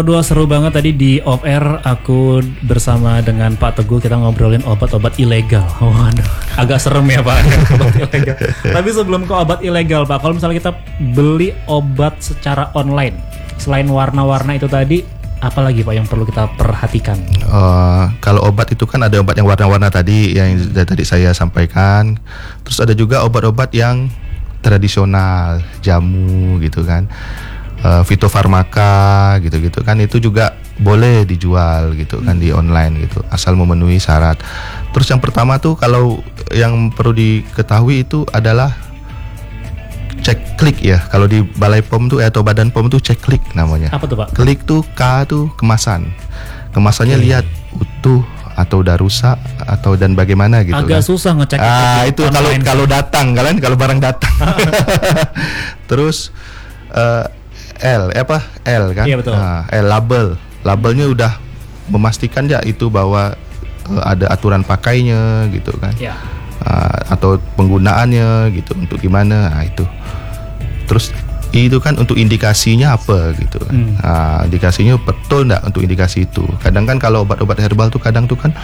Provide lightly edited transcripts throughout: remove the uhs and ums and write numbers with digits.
Dua seru banget tadi di off air aku bersama dengan Pak Teguh, kita ngobrolin obat-obat ilegal. Waduh, agak serem ya Pak. Obat ilegal. Tapi sebelum ke obat ilegal Pak, kalau misalnya kita beli obat secara online, selain warna-warna itu tadi, apa lagi Pak yang perlu kita perhatikan? Kalau obat itu kan ada obat yang warna-warna tadi yang tadi saya sampaikan. Terus ada juga obat-obat yang tradisional, jamu gitu kan. Fitofarmaka gitu-gitu kan, itu juga boleh dijual gitu kan di online gitu, asal memenuhi syarat. Terus yang pertama tuh kalau yang perlu diketahui itu adalah cek klik ya. Kalau di Balai POM tuh atau Badan POM tuh cek klik namanya. Apa tuh Pak? Klik tuh K tuh kemasan. Kemasannya lihat utuh atau udah rusak atau dan bagaimana gitu. Agak kan. susah ngecek itu kalau datang kalian, kalau barang datang. Terus L kan? Iya betul. L labelnya udah memastikan ya itu bahwa ada aturan pakainya gitu kan? Ya. Atau penggunaannya gitu untuk gimana? Itu. Terus itu kan untuk indikasinya apa gitu kan? Indikasinya betul enggak untuk indikasi itu? Kadang kan kalau obat-obat herbal tuh kadang tuh kan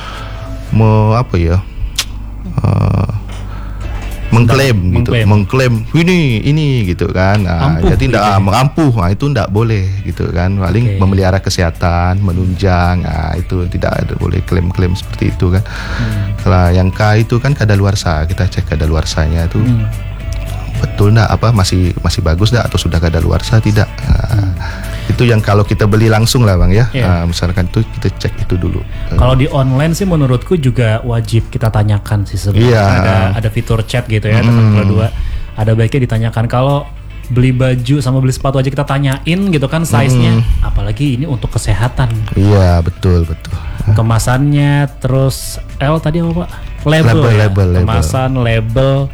mengklaim ini gitu kan. Jadi tidak mengampuh, itu tidak boleh gitu kan. Paling memelihara kesehatan, menunjang, itu tidak ada boleh klaim-klaim seperti itu kan. Kalau yang K itu kan kadaluarsa, kita cek kadaluarsanya itu betul enggak, masih bagus enggak atau sudah kadaluarsa tidak. Itu yang kalau kita beli langsung lah Bang ya. Misalkan itu kita cek itu dulu. Kalau di online sih menurutku juga wajib kita tanyakan sih sebenarnya. Ada fitur chat gitu ya, teman kedua. Ada baiknya ditanyakan. Kalau beli baju sama beli sepatu aja kita tanyain gitu kan size-nya, apalagi ini untuk kesehatan. Iya, betul. Kemasannya, terus L tadi apa Pak? Label. Kemasan, label,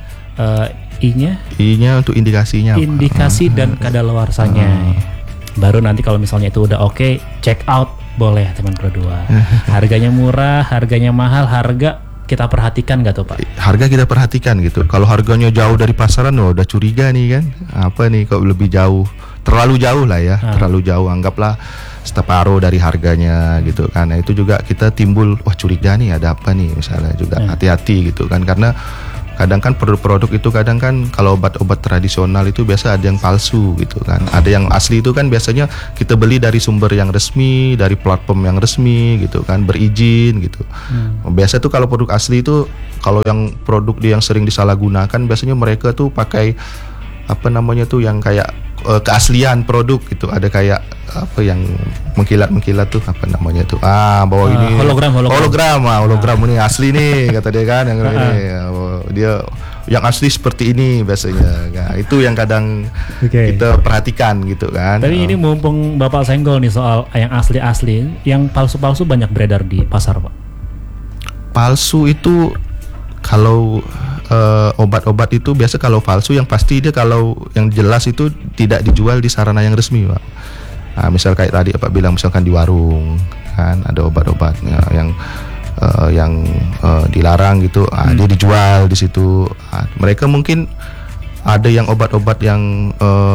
I-nya untuk indikasinya. Indikasi dan kadaluarsanya. Baru nanti kalau misalnya itu udah oke, check out boleh teman berdua. Harganya murah, harganya mahal, harga kita perhatikan nggak tuh Pak? Harga kita perhatikan gitu. Kalau harganya jauh dari pasaran, udah curiga nih kan. Apa nih kok lebih jauh? Terlalu jauh lah ya, terlalu jauh. Anggaplah separuh dari harganya gitu kan. Nah, itu juga kita timbul, wah curiga nih ada apa nih misalnya juga. Hati-hati gitu kan, karena kadang kan produk-produk itu kadang kan kalau obat-obat tradisional itu biasa ada yang palsu gitu kan. Ada yang asli itu kan biasanya kita beli dari sumber yang resmi, dari platform yang resmi gitu kan, berizin gitu. Biasa tuh kalau produk asli itu, kalau yang produk yang sering disalahgunakan biasanya mereka tuh pakai yang kayak keaslian produk gitu. Ada kayak yang mengkilat tuh bahwa ini hologram ini asli nih kata dia kan, yang ini dia yang asli seperti ini biasanya. Nah, itu yang kadang kita perhatikan gitu kan. Tapi ini mumpung Bapak senggol nih soal yang asli-asli, yang palsu-palsu banyak beredar di pasar Pak. Palsu itu kalau obat-obat itu biasa kalau palsu yang pasti dia kalau yang jelas itu tidak dijual di sarana yang resmi Pak. Nah, misal kayak tadi Pak bilang misalkan di warung kan ada obat-obatnya yang dilarang gitu, dia dijual di situ. Mereka mungkin ada yang obat-obat yang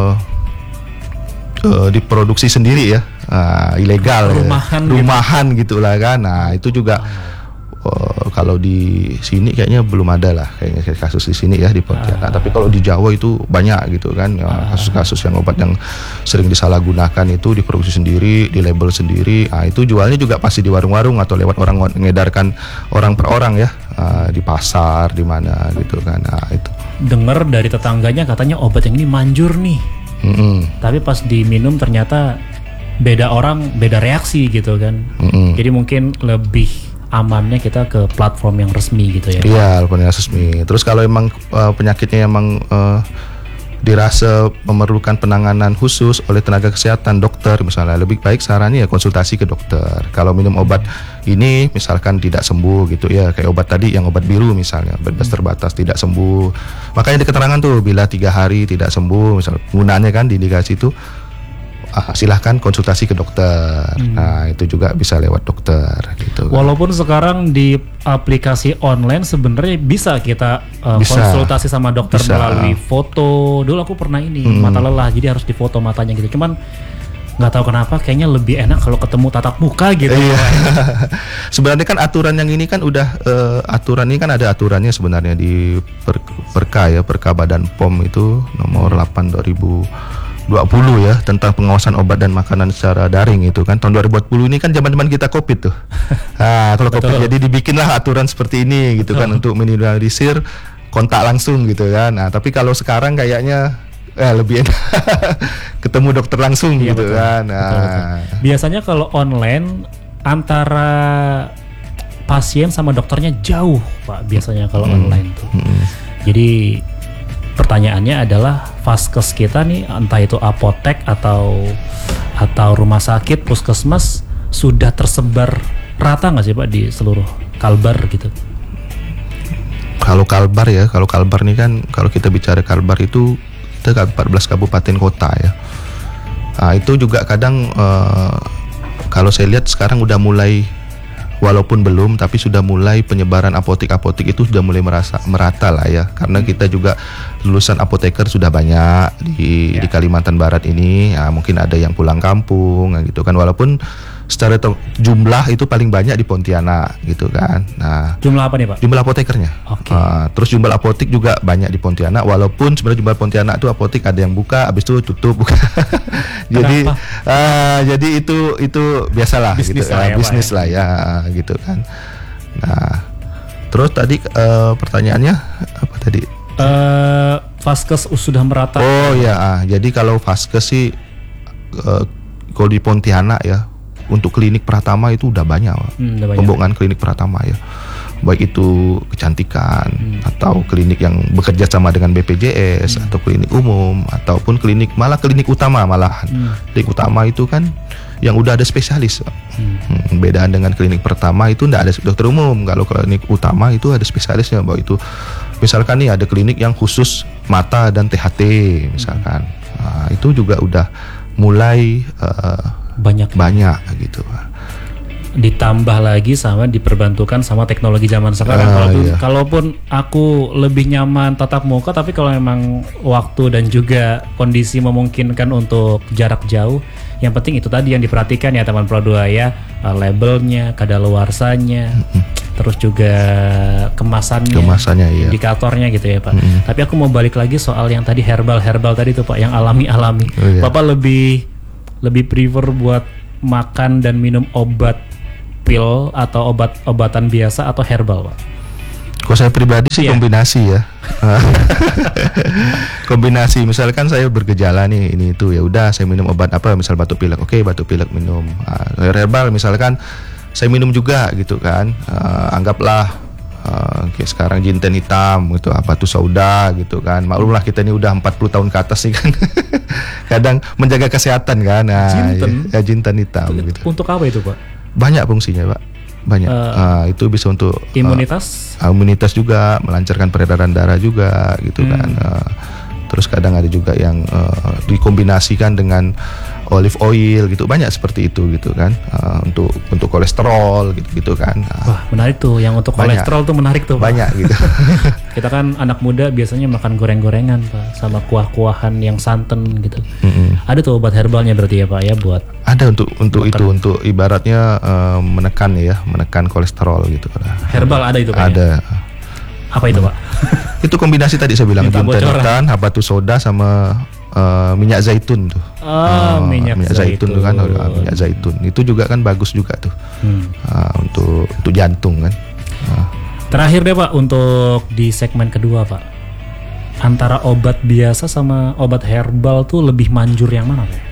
diproduksi sendiri ya, ilegal, rumahan gitulah kan. Nah itu juga kalau di sini kayaknya belum ada lah kayaknya kasus di sini ya di Pontianak. Tapi kalau di Jawa itu banyak gitu kan, kasus-kasus yang obat yang sering disalahgunakan itu diproduksi sendiri, di label sendiri. Itu jualnya juga pasti di warung-warung atau lewat orang mengedarkan orang per orang ya, di pasar di mana gitu kan. Itu dengar dari tetangganya katanya obat yang ini manjur nih. Tapi pas diminum ternyata beda orang, beda reaksi gitu kan. Jadi mungkin lebih amannya kita ke platform yang resmi gitu ya. Iya, platform yang resmi. Terus kalau emang penyakitnya emang dirasa memerlukan penanganan khusus oleh tenaga kesehatan, dokter misalnya, lebih baik sarannya ya konsultasi ke dokter. Kalau minum obat ini misalkan tidak sembuh gitu ya, kayak obat tadi yang obat biru misalnya, obat terbatas tidak sembuh, makanya di keterangan tuh bila 3 hari tidak sembuh misalnya penggunaannya kan diindikasi itu, silahkan konsultasi ke dokter. Nah itu juga bisa lewat dokter gitu. Walaupun sekarang di aplikasi online sebenarnya bisa kita konsultasi sama dokter melalui foto. Dulu aku pernah ini mata lelah, jadi harus difoto matanya gitu. Cuman nggak tahu kenapa kayaknya lebih enak kalau ketemu tatap muka gitu. Iya. Sebenarnya kan aturan yang ini kan udah aturan ini kan ada aturannya sebenarnya di Perka ya, Perka Badan POM itu nomor 8 2020 ya, tentang pengawasan obat dan makanan secara daring itu kan. Tahun 2020 ini kan zaman-zaman kita Covid tuh. Nah, kalau Covid jadi dibikinlah aturan seperti ini gitu kan untuk minimalisir kontak langsung gitu kan. Nah, tapi kalau sekarang kayaknya lebih enak ketemu dokter langsung gitu betul, kan. Nah. Betul. Biasanya kalau online antara pasien sama dokternya jauh Pak, biasanya kalau online tuh. Jadi pertanyaannya adalah vaskes kita nih, entah itu apotek atau rumah sakit, puskesmas, sudah tersebar rata nggak sih Pak di seluruh Kalbar gitu? Kalau Kalbar ya, kalau Kalbar nih kan, kalau kita bicara Kalbar itu kita 14 kabupaten kota ya. Nah, itu juga kadang kalau saya lihat sekarang udah mulai, walaupun belum, tapi sudah mulai penyebaran apotek-apotek itu sudah mulai merata lah ya. Karena kita juga lulusan apoteker sudah banyak di Kalimantan Barat ini. Ya, mungkin ada yang pulang kampung gitu kan. Walaupun secara jumlah itu paling banyak di Pontianak gitu kan. Nah, jumlah apa nih Pak? Jumlah apotekernya. Okay. Terus jumlah apotek juga banyak di Pontianak. Walaupun sebenarnya jumlah Pontianak itu apotek ada yang buka, habis itu tutup. Jadi itu biasalah bisnis gitu. Lah ya, bisnis lah ya gitu kan. Nah, terus tadi pertanyaannya apa tadi? Vaskes sudah merata. Oh ya, jadi kalau vaskes sih kalau di Pontianak ya, untuk klinik Pratama itu udah banyak, pembukaan klinik Pratama ya, baik itu kecantikan atau klinik yang bekerja sama dengan BPJS atau klinik umum ataupun klinik utama malahan. Klinik utama itu kan yang udah ada spesialis. Bedaan dengan klinik pertama itu nggak ada dokter umum. Kalau klinik utama itu ada spesialisnya, bahwa itu misalkan nih ada klinik yang khusus mata dan THT misalkan. Nah, itu juga udah mulai banyak gitu. Ditambah lagi sama diperbantukan sama teknologi zaman sekarang. Kalaupun aku lebih nyaman tatap muka, tapi kalau memang waktu dan juga kondisi memungkinkan untuk jarak jauh, yang penting itu tadi yang diperhatikan ya teman Pro 2 ya, labelnya, kadaluarsanya, terus juga kemasannya iya. Indikatornya gitu ya Pak. Tapi aku mau balik lagi soal yang tadi herbal tadi tuh Pak, yang alami. Iya. Bapak lebih prefer buat makan dan minum obat pil atau obat-obatan biasa atau herbal Pak? Kalau saya pribadi sih kombinasi ya. Kombinasi, misalkan saya bergejala nih ini itu, ya udah saya minum obat apa, misal batuk pilek, oke batuk pilek minum. Herbal misalkan saya minum juga gitu kan. Anggaplah kayak sekarang jinten hitam gitu, batu sauda gitu kan. Maklumlah kita ini udah 40 tahun ke atas nih kan. Kadang menjaga kesehatan kan. Nah, jinten hitam gitu. Untuk apa itu Pak? Banyak fungsinya Pak. Banyak. Itu bisa untuk imunitas juga, melancarkan peredaran darah juga gitu kan. Terus kadang ada juga yang dikombinasikan dengan olive oil gitu, banyak seperti itu gitu kan, untuk kolesterol gitu kan. Wah menarik tuh, yang untuk kolesterol tuh menarik tuh Pak. Banyak gitu. Kita kan anak muda biasanya makan goreng-gorengan Pak, sama kuah-kuahan yang santan gitu. Ada tuh obat herbalnya berarti ya Pak ya, buat ada untuk itu, untuk ibaratnya menekan kolesterol gitu. Herbal ada itu Pak? Ada. Apa itu Pak? Itu kombinasi tadi saya bilang, jinten, habatus soda sama minyak zaitun tuh. Minyak zaitun tuh kan, minyak zaitun itu juga kan bagus juga tuh. Untuk jantung kan. Terakhir deh Pak, untuk di segmen kedua Pak, antara obat biasa sama obat herbal tuh lebih manjur yang mana Pak?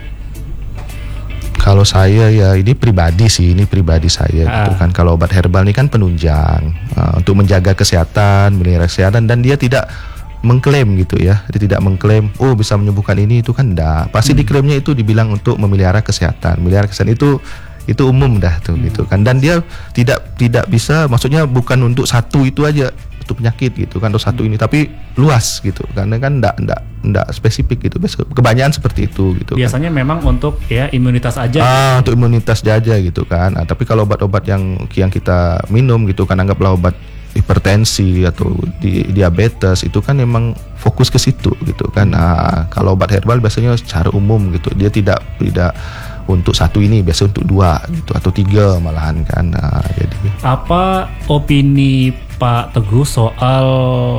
Kalau saya ya ini pribadi saya gitu kan. Kalau obat herbal ini kan penunjang untuk menjaga kesehatan, melihara kesehatan, dan dia tidak mengklaim gitu ya. Dia tidak mengklaim bisa menyembuhkan ini itu kan enggak. Pasti diklaimnya itu dibilang untuk memelihara kesehatan. Memelihara kesehatan itu umum dah tuh gitu kan. Dan dia tidak bisa, maksudnya bukan untuk satu itu aja, untuk penyakit gitu kan, atau satu ini, tapi luas gitu. Karena kan enggak spesifik gitu. Kebanyakan seperti itu gitu. Biasanya kan memang untuk ya imunitas aja. Untuk imunitas aja gitu kan. Tapi kalau obat-obat yang kita minum gitu kan, anggaplah obat hipertensi atau diabetes, itu kan memang fokus ke situ gitu kan. Kalau obat herbal biasanya secara umum gitu, dia tidak untuk satu ini, biasa untuk 2 gitu atau 3 malahan kan. Jadi apa opini Pak Teguh soal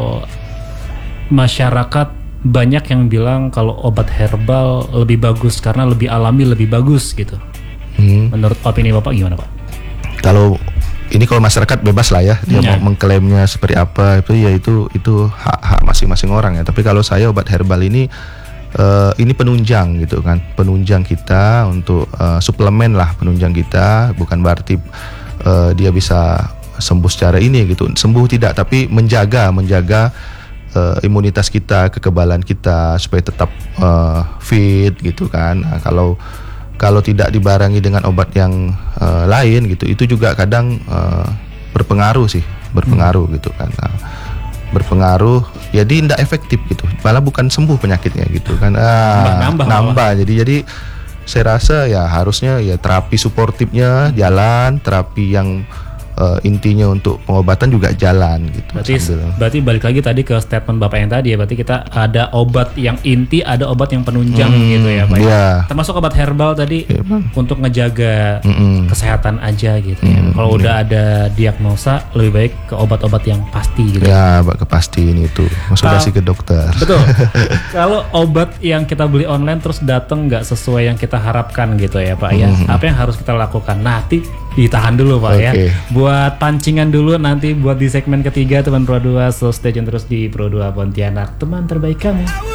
masyarakat banyak yang bilang kalau obat herbal lebih bagus karena lebih alami, lebih bagus gitu. Menurut opini Bapak gimana Pak? Kalau masyarakat bebas lah ya, dia mau mengklaimnya seperti apa itu hak masing-masing orang ya. Tapi kalau saya obat herbal ini penunjang gitu kan, penunjang kita untuk suplemen lah, penunjang kita, bukan berarti dia bisa sembuh secara ini gitu, sembuh tidak, tapi menjaga imunitas kita, kekebalan kita supaya tetap fit gitu kan. Nah, kalau tidak dibarengi dengan obat yang lain gitu, itu juga kadang berpengaruh gitu kan. Nah, berpengaruh, jadi tidak efektif gitu, malah bukan sembuh penyakitnya gitu kan. Nambah. Jadi saya rasa ya harusnya ya terapi suportifnya jalan, terapi yang intinya untuk pengobatan juga jalan gitu. Berarti balik lagi tadi ke statement Bapak yang tadi ya, berarti kita ada obat yang inti, ada obat yang penunjang gitu ya Pak. Termasuk obat herbal tadi untuk ngejaga kesehatan aja gitu ya. Kalau udah ada diagnosa, lebih baik ke obat-obat yang pasti gitu. Ya, kepastian itu. Konsultasi ke dokter. Betul. Kalau obat yang kita beli online terus datang nggak sesuai yang kita harapkan gitu ya Pak ya. Apa yang harus kita lakukan? Nanti ditahan dulu Pak ya. Buat pancingan dulu nanti buat di segmen ketiga teman Pro 2. So stay tune terus di Pro 2 Pontianak, teman terbaik kamu.